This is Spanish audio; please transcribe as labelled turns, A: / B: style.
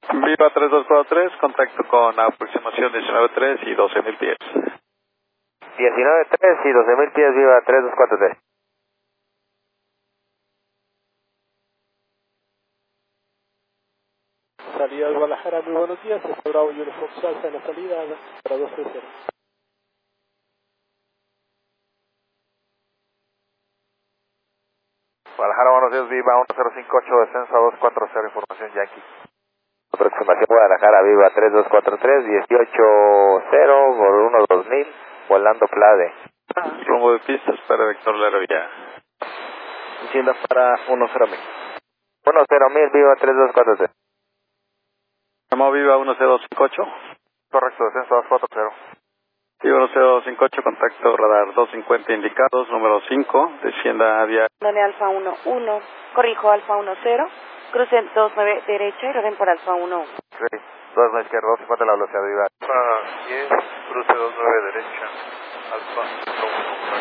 A: Viva 3243, contacto con aproximación 19.3 y 12.000 pies.
B: 19.3 y 12.000 pies, Viva 3243.
C: Salida de Guadalajara, muy buenos días. Este Bravo Uniform Salsa en la salida para 230.
B: Guadalajara, buenos días, Viva 1058, descenso a 240, información Yankee. Aproximación Guadalajara, Viva 3243, 18-0, por 1-2000, volando Plade.
A: Rumbo de pistas para Vector Lero ya.
B: Encienda para 10.000. 10.000, Viva 3243.
A: Llamó Viva 1058.
B: Correcto, descenso a 240.
A: Viva 1058, contacto radar 250 indicados, número 5, descienda a vía.
D: Done Alfa 11, corrijo Alfa 10, cruce 29 derecha y roden por Alfa 11.
B: Sí, 2 izquierda, 250 la velocidad, Viva.
E: Alfa 10, cruce 29 derecha, Alfa 1.